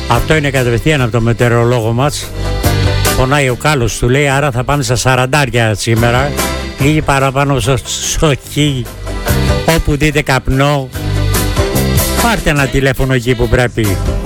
Αυτό είναι κατευθείαν από το μετεωρολόγο μας. Πονάει ο κάλος, του λέει, άρα θα πάμε στα 40 σήμερα. Λίγη παραπάνω σοχή. Όπου δείτε καπνό, πάρτε ένα τηλέφωνο εκεί που πρέπει.